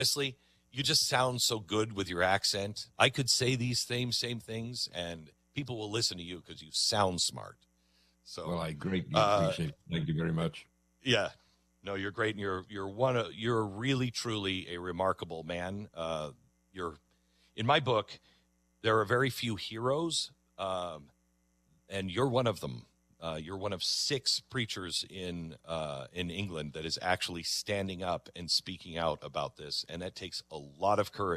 honestly, you just sound so good with your accent. I could say these same things, and people will listen to you because you sound smart. Well, So, I greatly uh, appreciate it. Thank you very much. yeah, no, you're great, and you're really truly a remarkable man. You're in my book. There are very few heroes, and you're one of them. You're one of 6 preachers in England that is actually standing up and speaking out about this, and that takes a lot of courage.